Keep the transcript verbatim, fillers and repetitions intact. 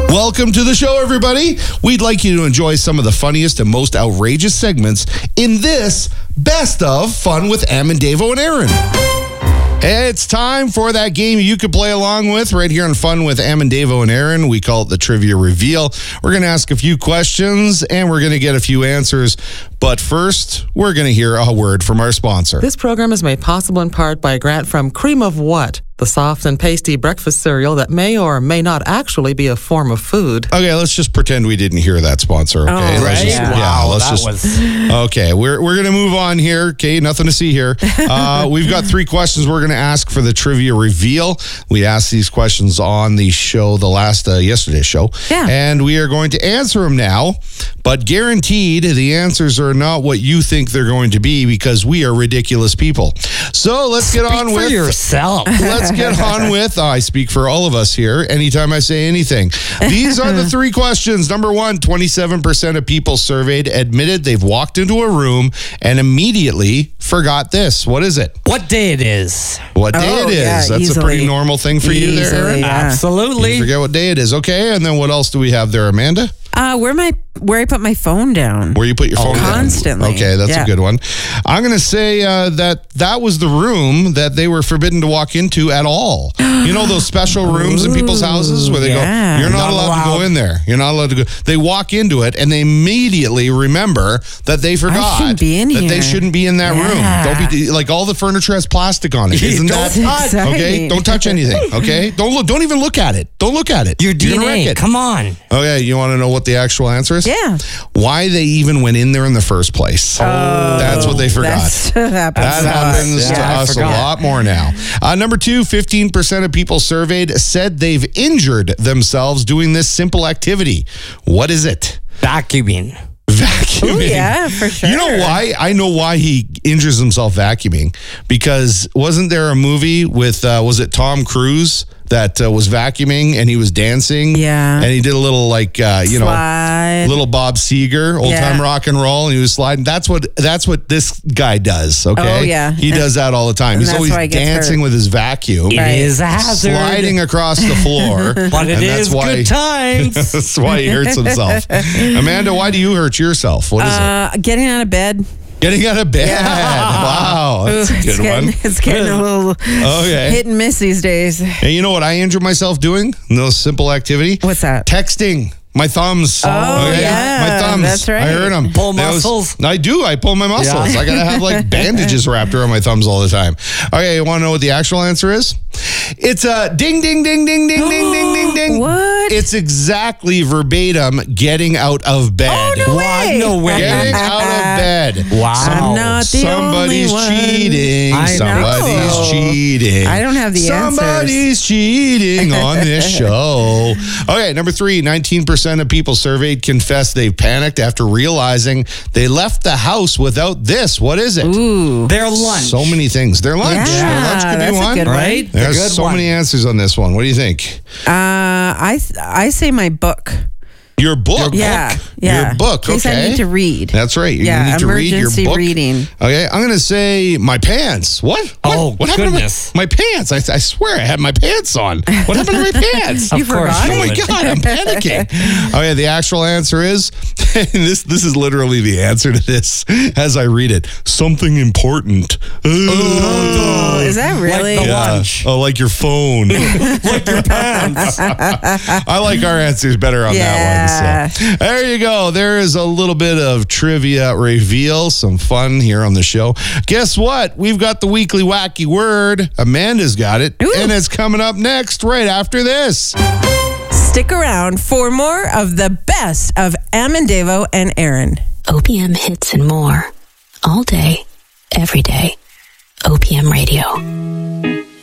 Welcome to the show, everybody. We'd like you to enjoy some of the funniest and most outrageous segments in this Best of Fun with Am and Davo and Aaron. It's time for that game you could play along with right here on Fun with Am and Davo and Aaron. We call it the Trivia Reveal. We're going to ask a few questions and we're going to get a few answers. But first, we're going to hear a word from our sponsor. This program is made possible in part by a grant from Cream of What? The soft and pasty breakfast cereal that may or may not actually be a form of food. Okay, let's just pretend we didn't hear that sponsor. Okay, Oh, let's right? just, Yeah. yeah, Wow, let's that just. was- Okay, we're we're gonna move on here. Okay, nothing to see here. Uh, we've got three questions we're gonna ask for the Trivia Reveal. We asked these questions on the show, the last uh, yesterday's show, Yeah. and we are going to answer them now. But guaranteed, the answers are not what you think they're going to be because we are ridiculous people. So let's get on Speak for with yourself. Let's get on with, I speak for all of us here anytime I say anything. These are the three questions. Number one, twenty-seven percent of people surveyed admitted they've walked into a room and immediately forgot this. What is it? What day it is? What day Oh, it is? yeah, That's a easily. pretty normal thing for you there, Easily, Aaron? yeah. You Absolutely. forget what day it is. Okay, and then what else do we have there, Amanda? Uh, where my where I put my phone down. Where you put your phone down. Constantly. Okay, that's Yeah. a good one. I'm going to say uh, that that was the room that they were forbidden to walk into at all. You know those special rooms in people's houses where they yeah. go, you're not, Not allowed, to allowed. go in there. You're not allowed to go. They walk into it and they immediately remember that they forgot shouldn't be in that they here. shouldn't be in that Yeah. room. Don't be like all the furniture has plastic on it. Isn't Don't that touch. okay? Don't touch anything. Okay, don't look. Don't even look at it. Don't look at it. Your You're gonna wreck D N A. it. Come on. Okay, you want to know what the actual answer is? Yeah. Why they even went in there in the first place. That's what they forgot. That's, that happens. That a lot. happens to Yeah, I us a forgot. lot more now. Uh, number two, fifteen percent of people surveyed said they've injured themselves doing this simple activity. What is it? Vacuuming. Vacuuming. Ooh, yeah, for sure. You know why? I know why he injures himself vacuuming. Because wasn't there a movie with, uh, was it Tom Cruise that uh, was vacuuming and he was dancing? Yeah. And he did a little like, uh, you know, Slide. little Bob Seger, old Yeah. time rock and roll, and he was sliding. That's what that's what this guy does. Okay, Oh, yeah. he does that all the time. And He's that's always why he gets dancing hurt. with his vacuum, It Right. is a hazard. sliding across the floor, But it and is that's why good times. that's why he hurts himself. Amanda, why do you hurt yourself? What is Uh, getting out of bed. it? Getting out of bed. Wow, that's Ooh, a it's good getting, one. It's getting a little Okay. hit and miss these days. And you know what I injured myself doing? No simple activity. What's that? Texting. My thumbs. Oh, yeah, My thumbs. that's right. I hurt them. Pull muscles? I do. I pull my muscles. Yeah. I got to have like bandages wrapped around my thumbs all the time. Okay, you want to know what the actual answer is? It's a ding, ding, ding, ding, ding, ding, ding, ding, ding. What? It's exactly verbatim getting out of bed. Oh, no Why? way. No way. Getting out of bed. Wow. I'm not the Somebody's only one. cheating. I Somebody's know. cheating. I don't have the Somebody's cheating on this show. Okay, number three, nineteen percent of people surveyed confess they've panicked after realizing they left the house without this. What is it? Ooh. Their lunch. So many things. Their lunch. Yeah, Their lunch could that's be a one. good one. Right? There's The good so one. many answers on this one. What do you think? Uh, I I say my book. Your book. Yeah, yeah. Your book. In case Okay. I need to read. That's right. You Yeah, need to read your emergency book. reading. Okay, I'm going to say my pants. What? What? Oh, what happened goodness. to my, my pants? I, I swear I had my pants on. What happened to my pants? You Of course forgot you Oh my would. God, I'm panicking. Okay, the actual answer is, and this this is literally the answer to this as I read it. Something important. Oh, is that really? Like the Yeah. lunch. Oh, like your phone. Like your pants. I like our answers better on that one. So. There you go. There is a little bit of trivia reveal, some fun here on the show. Guess what? We've got the weekly wacky word. Amanda's got it. Ooh. And it's coming up next, right after this. Stick around for more of the best of Am and Davo and Aaron. O P M hits and more. All day, every day. O P M Radio.